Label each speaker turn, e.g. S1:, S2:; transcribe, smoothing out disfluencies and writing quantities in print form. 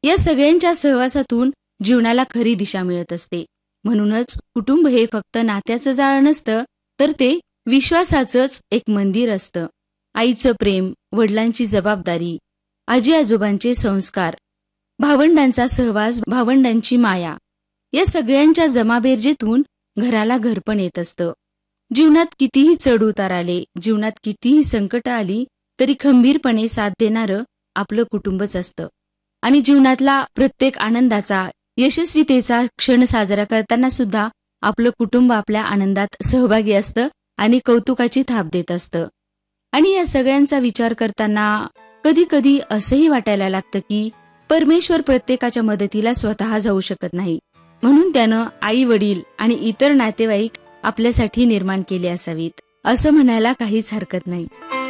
S1: या सगळ्यांच्या सहवासातून जीवनाला खरी दिशा मिळत असते. म्हणूनच कुटुंब हे फक्त नात्याचं जाळं नसतं, तर ते विश्वासाचंच एक मंदिर असतं. आईचं प्रेम, वडिलांची जबाबदारी, आजी आजोबांचे संस्कार, भावंडांचा सहवास, भावंडांची माया, या सगळ्यांच्या जमाबेरजेतून घराला घरपण येत असतं. जीवनात कितीही चढउतार आले, जीवनात कितीही संकट आली, तरी खंबीरपणे साथ देणारं आपलं कुटुंबच असतं. आणि जीवनातला प्रत्येक आनंदाचा, यशस्वीतेचा क्षण साजरा करताना सुद्धा आपलं कुटुंब आपल्या आनंदात सहभागी असतं आणि कौतुकाची थाप देत असतं. आणि या सगळ्यांचा विचार करताना कधी कधी असंही वाटायला लागतं की परमेश्वर प्रत्येकाच्या मदतीला स्वतः जाऊ शकत नाही, म्हणून त्यानं आई वडील आणि इतर नातेवाईक आपल्यासाठी निर्माण केले असावीत, असं म्हणायला काहीच हरकत नाही.